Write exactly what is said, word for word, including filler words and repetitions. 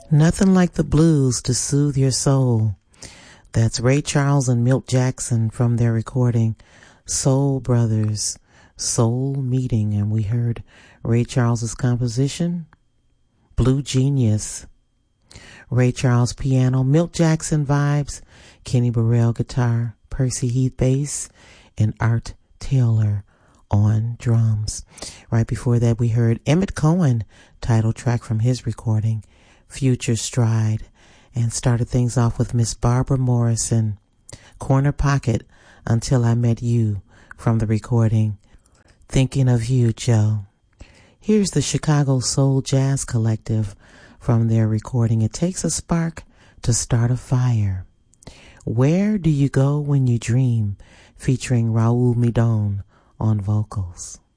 Nothing like the blues to soothe your soul. That's Ray Charles and Milt Jackson from their recording Soul Brothers, Soul Meeting. And we heard Ray Charles's composition, Blue Genius. Ray Charles piano, Milt Jackson vibes, Kenny Burrell guitar, Percy Heath bass, and Art Taylor on drums. Right before that, we heard Emmett Cohen, title track from his recording, Future Stride, and started things off with Miss Barbara Morrison, Corner Pocket, Until I Met You, from the recording Thinking of You, Joe. Here's the Chicago Soul Jazz Collective from their recording It Takes a Spark to Start a Fire. Where Do You Go When You Dream, featuring Raul Midon on vocals.